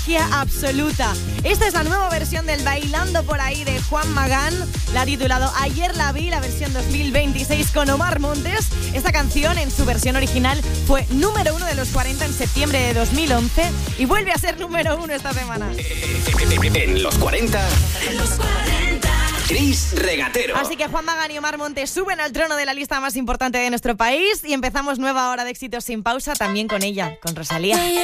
energía absoluta. Esta es la nueva versión del Bailando por ahí de Juan Magán. La ha titulado Ayer la vi, la versión 2026 con Omar Montes. Esta canción en su versión original fue número 1 de los 40 en septiembre de 2011 y vuelve a ser número 1 esta semana. En los 40. En los 40. Chris Regatero. Así que Juan Magán y Omar Montes suben al trono de la lista más importante de nuestro país y empezamos nueva hora de éxitos sin pausa también con ella, con Rosalía.